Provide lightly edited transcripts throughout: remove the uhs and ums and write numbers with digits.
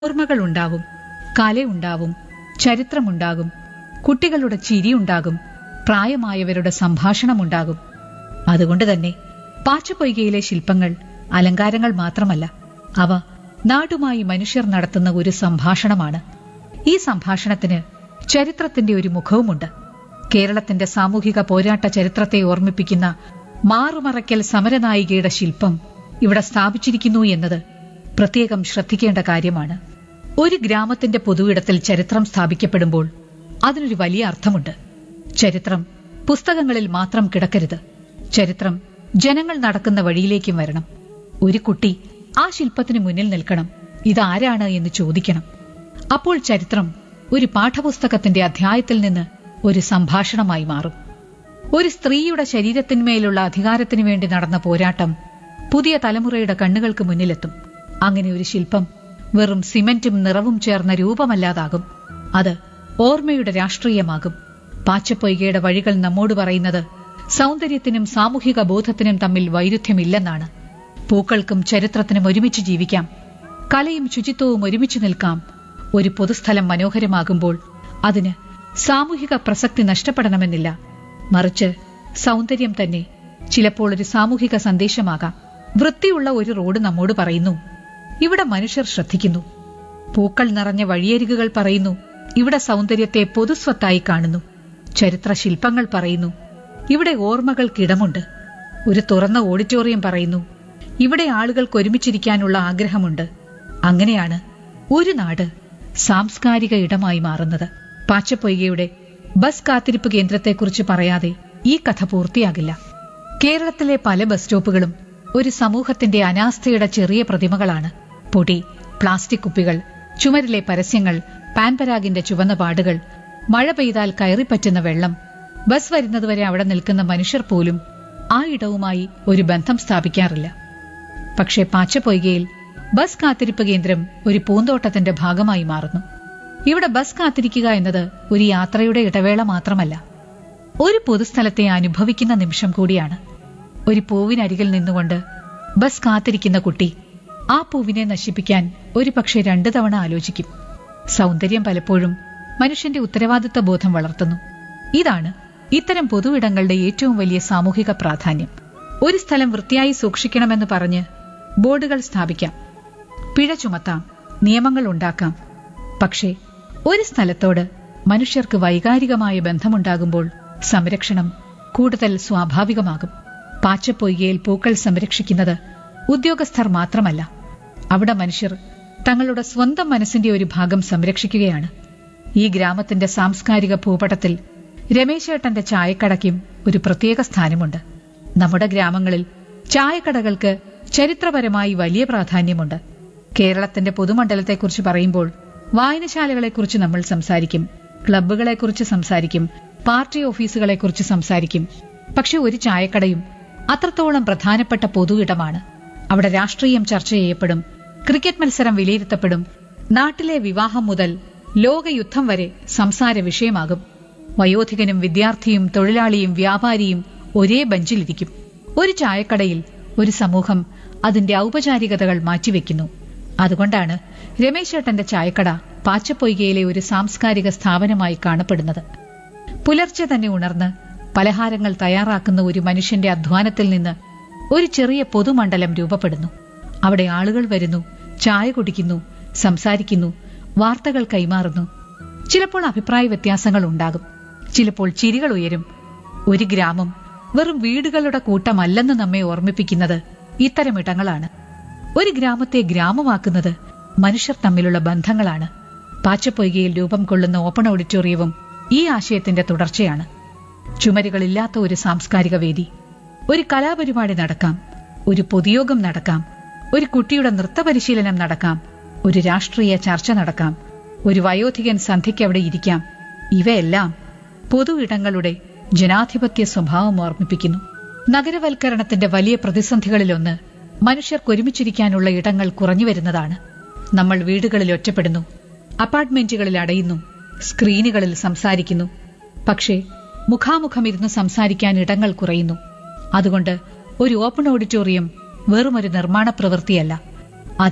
ഓർമ്മകളുണ്ടാവും, കലയുണ്ടാവും, ചരിത്രമുണ്ടാകും, കുട്ടികളുടെ ചിരിയുണ്ടാകും, പ്രായമായവരുടെ സംഭാഷണമുണ്ടാകും. അതുകൊണ്ട് തന്നെ പാച്ചപ്പൊയ്കയിലെ ശില്പങ്ങൾ അലങ്കാരങ്ങൾ മാത്രമല്ല, അവ നാടുമായി മനുഷ്യർ നടത്തുന്ന ഒരു സംഭാഷണമാണ്. ഈ സംഭാഷണത്തിന് ചരിത്രത്തിന്റെ ഒരു മുഖവുമുണ്ട്. കേരളത്തിന്റെ സാമൂഹിക പോരാട്ട ചരിത്രത്തെ ഓർമ്മിപ്പിക്കുന്ന മാറുമറയ്ക്കൽ സമരനായികയുടെ ശില്പം ഇവിടെ സ്ഥാപിച്ചിരിക്കുന്നു എന്നത് പ്രത്യേകം ശ്രദ്ധിക്കേണ്ട കാര്യമാണ്. ഒരു ഗ്രാമത്തിന്റെ പൊതുവിടത്തിൽ ചരിത്രം സ്ഥാപിക്കപ്പെടുമ്പോൾ അതിനൊരു വലിയ അർത്ഥമുണ്ട്. ചരിത്രം പുസ്തകങ്ങളിൽ മാത്രം കിടക്കരുത്. ചരിത്രം ജനങ്ങൾ നടക്കുന്ന വഴിയിലേക്കും വരണം. ഒരു കുട്ടി ആ ശില്പത്തിന് മുന്നിൽ നിൽക്കണം, ഇതാരാണ് എന്ന് ചോദിക്കണം. അപ്പോൾ ചരിത്രം ഒരു പാഠപുസ്തകത്തിന്റെ അധ്യായത്തിൽ നിന്ന് ഒരു സംഭാഷണമായി മാറും. ഒരു സ്ത്രീയുടെ ശരീരത്തിന്മേലുള്ള അധികാരത്തിനു വേണ്ടി നടന്ന പോരാട്ടം പുതിയ തലമുറയുടെ കണ്ണുകൾക്ക് മുന്നിലെത്തും. അങ്ങനെ ഒരു ശില്പം വെറും സിമന്റും നിറവും ചേർന്ന രൂപമല്ലാതാകും. അത് ഓർമ്മയുടെ രാഷ്ട്രീയമാകും. പാച്ചപ്പൊയ്കയുടെ വഴികൾ നമ്മോട് പറയുന്നത് സൗന്ദര്യത്തിനും സാമൂഹിക ബോധത്തിനും തമ്മിൽ വൈരുദ്ധ്യമില്ലെന്നാണ്. പൂക്കൾക്കും ചരിത്രത്തിനും ഒരുമിച്ച് ജീവിക്കാം. കലയും ശുചിത്വവും ഒരുമിച്ച് നിൽക്കാം. ഒരു പൊതുസ്ഥലം മനോഹരമാകുമ്പോൾ അതിന് സാമൂഹിക പ്രസക്തി നഷ്ടപ്പെടണമെന്നില്ല. മറിച്ച് സൗന്ദര്യം തന്നെ ചിലപ്പോൾ ഒരു സാമൂഹിക സന്ദേശമാകാം. വൃത്തിയുള്ള ഒരു റോഡ് നമ്മോട് പറയുന്നു, ഇവിടെ മനുഷ്യർ ശ്രദ്ധിക്കുന്നു. പൂക്കൾ നിറഞ്ഞ വഴിയരികുകൾ പറയുന്നു, ഇവിടെ സൗന്ദര്യത്തെ പൊതുസ്വത്തായി കാണുന്നു. ചരിത്ര ശില്പങ്ങൾ പറയുന്നു, ഇവിടെ ഓർമ്മകൾക്കിടമുണ്ട്. ഒരു തുറന്ന ഓഡിറ്റോറിയം പറയുന്നു, ഇവിടെ ആളുകൾക്ക് ഒരുമിച്ചിരിക്കാനുള്ള ആഗ്രഹമുണ്ട്. അങ്ങനെയാണ് ഒരു നാട് സാംസ്കാരിക ഇടമായി മാറുന്നത്. പാച്ചപ്പൊയ്കയുടെ ബസ് കാത്തിരിപ്പ് കേന്ദ്രത്തെക്കുറിച്ച് പറയാതെ ഈ കഥ പൂർത്തിയാകില്ല. കേരളത്തിലെ പല ബസ് സ്റ്റോപ്പുകളും ഒരു സമൂഹത്തിന്റെ അനാസ്ഥയുടെ ചെറിയ പ്രതിമകളാണ്. പൊടി, പ്ലാസ്റ്റിക് കുപ്പികൾ, ചുമരിലെ പരസ്യങ്ങൾ, പാൻപരാഗിന്റെ ചുവന്ന പാടുകൾ, മഴ പെയ്താൽ കയറിപ്പറ്റുന്ന വെള്ളം, ബസ് വരുന്നതുവരെ അവിടെ നിൽക്കുന്ന മനുഷ്യർ പോലും ആ ഇടവുമായി ഒരു ബന്ധം സ്ഥാപിക്കാറില്ല. പക്ഷേ പാച്ചപ്പൊയ്കയിൽ ബസ് കാത്തിരിപ്പ് കേന്ദ്രം ഒരു പൂന്തോട്ടത്തിന്റെ ഭാഗമായി മാറുന്നു. ഇവിടെ ബസ് കാത്തിരിക്കുക എന്നത് ഒരു യാത്രയുടെ ഇടവേള മാത്രമല്ല, ഒരു പൊതുസ്ഥലത്തെ അനുഭവിക്കുന്ന നിമിഷം കൂടിയാണ്. ഒരു പൂവിനരികിൽ നിന്നുകൊണ്ട് ബസ് കാത്തിരിക്കുന്ന കുട്ടി ആ പൂവിനെ നശിപ്പിക്കാൻ ഒരു പക്ഷേ 2 തവണ ആലോചിക്കും. സൗന്ദര്യം പലപ്പോഴും മനുഷ്യന്റെ ഉത്തരവാദിത്ത ബോധം വളർത്തുന്നു. ഇതാണ് ഇത്തരം പൊതുവിടങ്ങളുടെ ഏറ്റവും വലിയ സാമൂഹിക പ്രാധാന്യം. ഒരു സ്ഥലം വൃത്തിയായി സൂക്ഷിക്കണമെന്ന് പറഞ്ഞ് ബോർഡുകൾ സ്ഥാപിക്കാം, പിഴ ചുമത്താം, നിയമങ്ങൾ ഉണ്ടാക്കാം. പക്ഷേ ഒരു സ്ഥലത്തോട് മനുഷ്യർക്ക് വൈകാരികമായ ബന്ധമുണ്ടാകുമ്പോൾ സംരക്ഷണം കൂടുതൽ സ്വാഭാവികമാകും. പാച്ചപ്പൊയ്കയിൽ പൂക്കൾ സംരക്ഷിക്കുന്നത് ഉദ്യോഗസ്ഥർ മാത്രമല്ല, അവിടെ മനുഷ്യർ തങ്ങളുടെ സ്വന്തം മനസ്സിന്റെ ഒരു ഭാഗം സംരക്ഷിക്കുകയാണ്. ഈ ഗ്രാമത്തിന്റെ സാംസ്കാരിക ഭൂപടത്തിൽ രമേശേട്ടന്റെ ചായക്കടയ്ക്കും ഒരു പ്രത്യേക സ്ഥാനമുണ്ട്. നമ്മുടെ ഗ്രാമങ്ങളിൽ ചായക്കടകൾക്ക് ചരിത്രപരമായി വലിയ പ്രാധാന്യമുണ്ട്. കേരളത്തിന്റെ പൊതുമണ്ഡലത്തെക്കുറിച്ച് പറയുമ്പോൾ വായനശാലകളെക്കുറിച്ച് നമ്മൾ സംസാരിക്കും, ക്ലബ്ബുകളെക്കുറിച്ച് സംസാരിക്കും, പാർട്ടി ഓഫീസുകളെക്കുറിച്ച് സംസാരിക്കും. പക്ഷെ ഒരു ചായക്കടയും അത്രത്തോളം പ്രധാനപ്പെട്ട പൊതു ഇടമാണ്. അവിടെ രാഷ്ട്രീയം ചർച്ച ചെയ്യപ്പെടും, ക്രിക്കറ്റ് മത്സരം വിലയിരുത്തപ്പെടും, നാട്ടിലെ വിവാഹം മുതൽ ലോകയുദ്ധം വരെ സംസാര വിഷയമാകും. വയോധികനും വിദ്യാർത്ഥിയും തൊഴിലാളിയും വ്യാപാരിയും ഒരേ ബെഞ്ചിലിരിക്കും. ഒരു ചായക്കടയിൽ ഒരു സമൂഹം അതിന്റെ ഔപചാരികതകൾ മാറ്റിവെക്കുന്നു. അതുകൊണ്ടാണ് രമേശേട്ടന്റെ ചായക്കട പാച്ചപ്പൊയ്കയിലെ ഒരു സാംസ്കാരിക സ്ഥാപനമായി കാണപ്പെടുന്നത്. പുലർച്ചെ തന്നെ ഉണർന്ന് പലഹാരങ്ങൾ തയ്യാറാക്കുന്ന ഒരു മനുഷ്യന്റെ അധ്വാനത്തിൽ നിന്ന് ഒരു ചെറിയ പൊതുമണ്ഡലം രൂപപ്പെടുന്നു. അവിടെ ആളുകൾ വരുന്നു, ചായ കുടിക്കുന്നു, സംസാരിക്കുന്നു, വാർത്തകൾ കൈമാറുന്നു. ചിലപ്പോൾ അഭിപ്രായ വ്യത്യാസങ്ങൾ ഉണ്ടാകും, ചിലപ്പോൾ ചിരികൾ ഉയരും. ഒരു ഗ്രാമം വെറും വീടുകളുടെ കൂട്ടമല്ലെന്ന് നമ്മെ ഓർമ്മിപ്പിക്കുന്നത് ഇത്തരം ഇടങ്ങളാണ്. ഒരു ഗ്രാമത്തെ ഗ്രാമമാക്കുന്നത് മനുഷ്യർ തമ്മിലുള്ള ബന്ധങ്ങളാണ്. പാച്ചപ്പൊയ്കയിൽ രൂപം കൊള്ളുന്ന ഓപ്പൺ ഓഡിറ്റോറിയവും ഈ ആശയത്തിന്റെ തുടർച്ചയാണ്. ചുമരുകളില്ലാത്ത ഒരു സാംസ്കാരിക വേദി, ഒരു കലാപരിപാടി നടക്കാം, ഒരു പൊതുയോഗം നടക്കാം, ഒരു കുട്ടിയുടെ നൃത്തപരിശീലനം നടക്കാം, ഒരു രാഷ്ട്രീയ ചർച്ച നടക്കാം, ഒരു വയോധികൻ സന്ധ്യയ്ക്ക് അവിടെ ഇരിക്കാം. ഇവയെല്ലാം പൊതു ഇടങ്ങളുടെ ജനാധിപത്യ സ്വഭാവം ഓർമ്മിപ്പിക്കുന്നു. നഗരവൽക്കരണത്തിന്റെ വലിയ പ്രതിസന്ധികളിലൊന്ന് മനുഷ്യർക്കൊരുമിച്ചിരിക്കാനുള്ള ഇടങ്ങൾ കുറഞ്ഞു വരുന്നതാണ്. നമ്മൾ വീടുകളിൽ ഒറ്റപ്പെടുന്നു, അപ്പാർട്ട്മെന്റുകളിൽ അടയുന്നു, സ്ക്രീനുകളിൽ സംസാരിക്കുന്നു. പക്ഷേ മുഖാമുഖം ഇരുന്ന് സംസാരിക്കാൻ ഇടങ്ങൾ കുറയുന്നു. അതുകൊണ്ട് ഒരു ഓപ്പൺ ഓഡിറ്റോറിയം വെറുമൊരു നിർമ്മാണ പ്രവൃത്തിയല്ല, അത്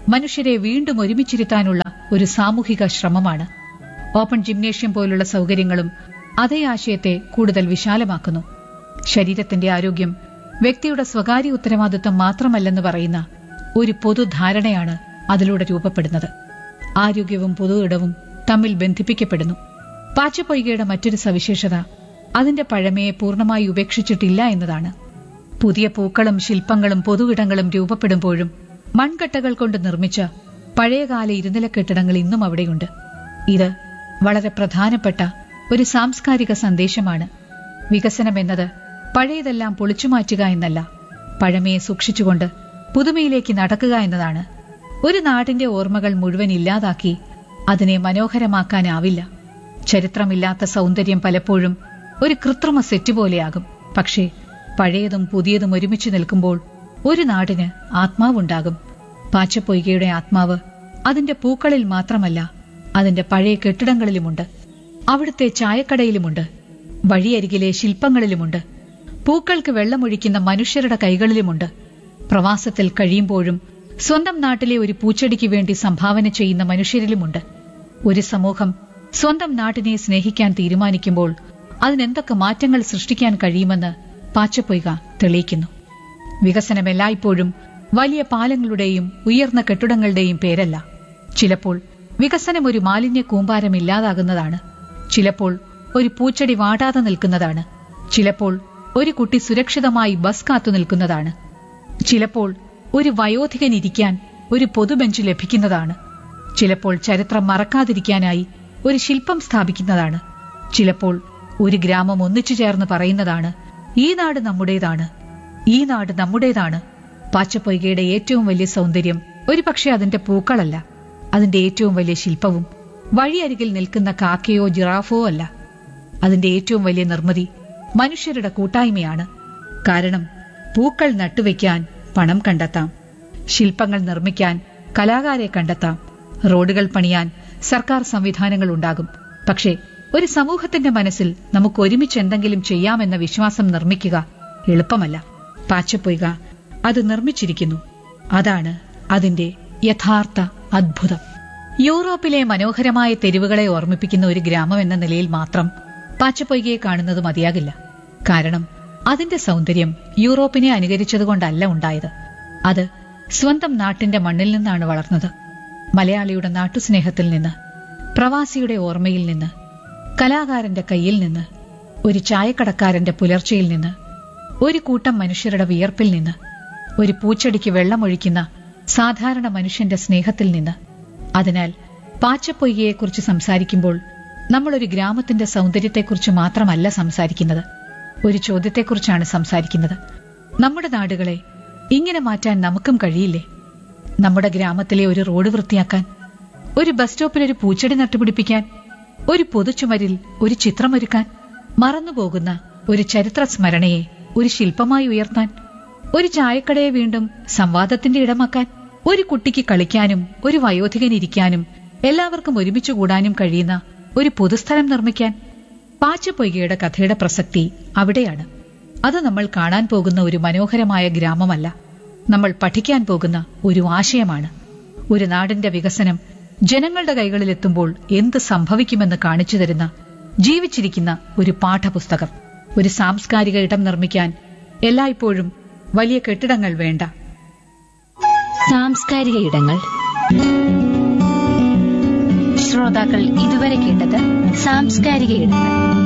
മനുഷ്യരെ വീണ്ടും ഒരുമിച്ചിരുത്താനുള്ള ഒരു സാമൂഹിക ശ്രമമാണ്. ഓപ്പൺ ജിംനേഷ്യം പോലുള്ള സൗകര്യങ്ങളും അതേ ആശയത്തെ കൂടുതൽ വിശാലമാക്കുന്നു. ശരീരത്തിന്റെ ആരോഗ്യം വ്യക്തിയുടെ സ്വകാര്യ ഉത്തരവാദിത്വം മാത്രമല്ലെന്ന് പറയുന്ന ഒരു പൊതുധാരണയാണ് അതിലൂടെ രൂപപ്പെടുന്നത്. ആരോഗ്യവും പൊതു ഇടവും തമ്മിൽ ബന്ധിപ്പിക്കപ്പെടുന്നു. പാച്ചപ്പൊയ്കയുടെ മറ്റൊരു സവിശേഷത അതിന്റെ പഴമയെ പൂർണ്ണമായി ഉപേക്ഷിച്ചിട്ടില്ല എന്നതാണ്. പുതിയ പൂക്കളും ശില്പങ്ങളും പൊതു ഇടങ്ങളും രൂപപ്പെടുമ്പോഴും മൺകട്ടകൾ കൊണ്ട് നിർമ്മിച്ച പഴയകാല ഇരുനില കെട്ടിടങ്ങൾ ഇന്നും അവിടെയുണ്ട്. ഇത് വളരെ പ്രധാനപ്പെട്ട ഒരു സാംസ്കാരിക സന്ദേശമാണ്. വികസനം എന്നത് പഴയതെല്ലാം പൊളിച്ചുമാറ്റുക എന്നല്ല, പഴമയെ സൂക്ഷിച്ചുകൊണ്ട് പുതുമയിലേക്ക് നടക്കുക എന്നതാണ്. ഒരു നാടിന്റെ ഓർമ്മകൾ മുഴുവൻ ഇല്ലാതാക്കി അതിനെ മനോഹരമാക്കാനാവില്ല. ചരിത്രമില്ലാത്ത സൗന്ദര്യം പലപ്പോഴും ഒരു കൃത്രിമ സെറ്റ് പോലെയാകും. പക്ഷേ പഴയതും പുതിയതും ഒരുമിച്ച് നിൽക്കുമ്പോൾ ഒരു നാടിന് ആത്മാവുണ്ടാകും. പാച്ചപ്പൊയ്കയുടെ ആത്മാവ് അതിന്റെ പൂക്കളിൽ മാത്രമല്ല, അതിന്റെ പഴയ കെട്ടിടങ്ങളിലുമുണ്ട്. അവിടുത്തെ ചായക്കടയിലുമുണ്ട്. വഴിയരികിലെ ശില്പങ്ങളിലുമുണ്ട്. പൂക്കൾക്ക് വെള്ളമൊഴിക്കുന്ന മനുഷ്യരുടെ കൈകളിലുമുണ്ട്. പ്രവാസത്തിൽ കഴിയുമ്പോഴും സ്വന്തം നാട്ടിലെ ഒരു പൂച്ചെടിക്ക് വേണ്ടി സംഭാവന ചെയ്യുന്ന മനുഷ്യരിലുമുണ്ട്. ഒരു സമൂഹം സ്വന്തം നാട്ടിനെ സ്നേഹിക്കാൻ തീരുമാനിക്കുമ്പോൾ അതിനെന്തൊക്കെ മാറ്റങ്ങൾ സൃഷ്ടിക്കാൻ കഴിയുമെന്ന് പാച്ചപ്പൊയ്ക തെളിയിക്കുന്നു. വികസനം എല്ലായ്പ്പോഴും വലിയ പാലങ്ങളുടെയും ഉയർന്ന കെട്ടിടങ്ങളുടെയും പേരല്ല. ചിലപ്പോൾ വികസനം ഒരു മാലിന്യ കൂമ്പാരം ഇല്ലാതാകുന്നതാണ്. ചിലപ്പോൾ ഒരു പൂച്ചെടി വാടാതെ നിൽക്കുന്നതാണ്. ചിലപ്പോൾ ഒരു കുട്ടി സുരക്ഷിതമായി ബസ് കാത്തു നിൽക്കുന്നതാണ്. ചിലപ്പോൾ ഒരു വയോധികൻ ഇരിക്കാൻ ഒരു പൊതുബെഞ്ച് ലഭിക്കുന്നതാണ്. ചിലപ്പോൾ ചരിത്രം മറക്കാതിരിക്കാനായി ഒരു ശില്പം സ്ഥാപിക്കുന്നതാണ്. ചിലപ്പോൾ ഒരു ഗ്രാമം ഒന്നിച്ചു ചേർന്ന് പറയുന്നതാണ്, ഈ നാട് നമ്മുടേതാണ്, ഈ നാട് നമ്മുടേതാണ്. പാച്ചപ്പൊയ്കയുടെ ഏറ്റവും വലിയ സൗന്ദര്യം ഒരുപക്ഷെ അതിന്റെ പൂക്കളല്ല, അതിന്റെ ഏറ്റവും വലിയ ശില്പവും വഴിയരികിൽ നിൽക്കുന്ന കാക്കയോ ജിറാഫോ അല്ല. അതിന്റെ ഏറ്റവും വലിയ നിർമ്മിതി മനുഷ്യരുടെ കൂട്ടായ്മയാണ്. കാരണം പൂക്കൾ നട്ടുവെക്കാൻ പണം കണ്ടെത്താം, ശില്പങ്ങൾ നിർമ്മിക്കാൻ കലാകാരെ കണ്ടെത്താം, റോഡുകൾ പണിയാൻ സർക്കാർ സംവിധാനങ്ങൾ ഉണ്ടാകും. പക്ഷേ ഒരു സമൂഹത്തിന്റെ മനസ്സിൽ നമുക്ക് ഒരുമിച്ച് എന്തെങ്കിലും ചെയ്യാമെന്ന വിശ്വാസം നിർമ്മിക്കുക എളുപ്പമല്ല. പാച്ചപ്പൊയ്ക അത് നിർമ്മിച്ചിരിക്കുന്നു. അതാണ് അതിന്റെ യഥാർത്ഥ അദ്ഭുതം. യൂറോപ്പിലെ മനോഹരമായ തെരുവുകളെ ഓർമ്മിപ്പിക്കുന്ന ഒരു ഗ്രാമം എന്ന നിലയിൽ മാത്രം പാച്ചപ്പൊയ്കയെ കാണുന്നത് മതിയാകില്ല. കാരണം അതിന്റെ സൗന്ദര്യം യൂറോപ്പിനെ അനുകരിച്ചതുകൊണ്ടല്ല ഉണ്ടായത്. അത് സ്വന്തം നാട്ടിന്റെ മണ്ണിൽ നിന്നാണ് വളർന്നത്. മലയാളിയുടെ നാട്ടുസ്നേഹത്തിൽ നിന്ന്, പ്രവാസിയുടെ ഓർമ്മയിൽ നിന്ന്, കലാകാരന്റെ കയ്യിൽ നിന്ന്, ഒരു ചായക്കടക്കാരന്റെ പുലർച്ചയിൽ നിന്ന്, ഒരു കൂട്ടം മനുഷ്യരുടെ വിയർപ്പിൽ നിന്ന്, ഒരു പൂച്ചെടിക്ക് വെള്ളമൊഴിക്കുന്ന സാധാരണ മനുഷ്യന്റെ സ്നേഹത്തിൽ നിന്ന്. അതിനാൽ പാച്ചപ്പൊയ്കയെക്കുറിച്ച് സംസാരിക്കുമ്പോൾ നമ്മളൊരു ഗ്രാമത്തിന്റെ സൗന്ദര്യത്തെക്കുറിച്ച് മാത്രമല്ല സംസാരിക്കുന്നത്, ഒരു ചോദ്യത്തെക്കുറിച്ചാണ് സംസാരിക്കുന്നത്. നമ്മുടെ നാടുകളെ ഇങ്ങനെ മാറ്റാൻ നമുക്കും കഴിയില്ലേ? നമ്മുടെ ഗ്രാമത്തിലെ ഒരു റോഡ് വൃത്തിയാക്കാൻ, ഒരു ബസ് സ്റ്റോപ്പിൽ ഒരു പൂച്ചെടി നട്ടുപിടിപ്പിക്കാൻ, ഒരു പൊതുചുമരിൽ ഒരു ചിത്രമൊരുക്കാൻ, മറന്നുപോകുന്ന ഒരു ചരിത്ര സ്മരണയെ ഒരു ശില്പമായി ഉയർത്താൻ, ഒരു ചായക്കടയെ വീണ്ടും സംവാദത്തിന്റെ ഇടമാക്കാൻ, ഒരു കുട്ടിക്ക് കളിക്കാനും ഒരു വയോധികനിരിക്കാനും എല്ലാവർക്കും ഒരുമിച്ച് കൂടാനും കഴിയുന്ന ഒരു പൊതുസ്ഥലം നിർമ്മിക്കാൻ. പാച്ചപ്പൊയ്കയുടെ കഥയുടെ പ്രസക്തി അവിടെയാണ്. അത് നമ്മൾ കാണാൻ പോകുന്ന ഒരു മനോഹരമായ ഗ്രാമമല്ല, നമ്മൾ പഠിക്കാൻ പോകുന്ന ഒരു ആശയമാണ്. ഒരു നാടിന്റെ വികസനം ജനങ്ങളുടെ കൈകളിലെത്തുമ്പോൾ എന്ത് സംഭവിക്കുമെന്ന് കാണിച്ചു തരുന്ന ജീവിച്ചിരിക്കുന്ന ഒരു പാഠപുസ്തകം. ഒരു സാംസ്കാരിക ഇടം നിർമ്മിക്കാൻ എല്ലായ്പ്പോഴും വലിയ കെട്ടിടങ്ങൾ വേണ്ട. സാംസ്കാരിക ഇടങ്ങൾ. ശ്രോതാക്കൾ ഇതുവരെ കേട്ടത് സാംസ്കാരിക ഇടങ്ങൾ.